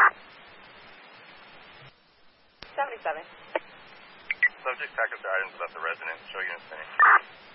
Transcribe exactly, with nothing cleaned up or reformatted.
seventy-seven. Subject package items about the resident. Show unit finish.